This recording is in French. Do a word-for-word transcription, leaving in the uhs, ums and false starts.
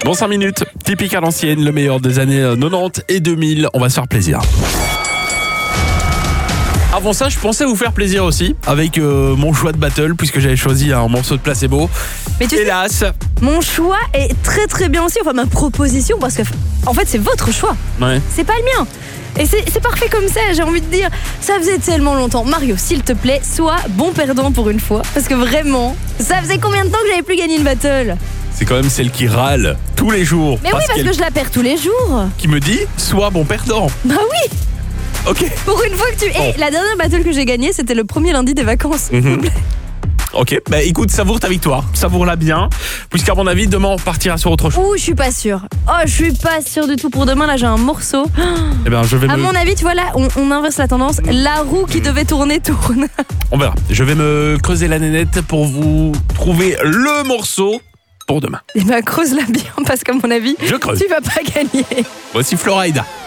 Dans cinq minutes, typique à l'ancienne, le meilleur des années quatre-vingt-dix et deux mille. On va se faire plaisir. Avant ça, je pensais vous faire plaisir aussi avec euh, mon choix de battle, puisque j'avais choisi un morceau de Placebo. Mais tu sais, Hélas, mon choix est très très bien aussi, enfin ma proposition, parce que en fait c'est votre choix, ouais. c'est pas le mien. Et c'est, c'est parfait comme ça, j'ai envie de dire, ça faisait tellement longtemps. Mario, s'il te plaît, sois bon perdant pour une fois, parce que vraiment, ça faisait combien de temps que j'avais plus gagné une battle? C'est quand même celle qui râle tous les jours. Mais oui, parce qu'elle- que je la perds tous les jours. qui me dit, sois bon perdant. Bah oui, Ok. pour une fois que tu... Et la dernière battle que j'ai gagnée, c'était le premier lundi des vacances. s'il Mhm. vous plaît. Ok, bah écoute, savoure ta victoire, savoure-la bien, puisqu'à mon avis, demain on partira sur autre chose. Ouh, je suis pas sûre. Oh, je suis pas sûre du tout. Pour demain, là, j'ai un morceau. Eh ben, je vais À me... mon avis, tu vois, là, on, on inverse la tendance. La roue qui devait tourner tourne. On verra. Je vais me creuser la nénette pour vous trouver le morceau pour demain. Eh ben, creuse-la bien, parce qu'à mon avis, Je creuse. tu vas pas gagner. Voici Florida.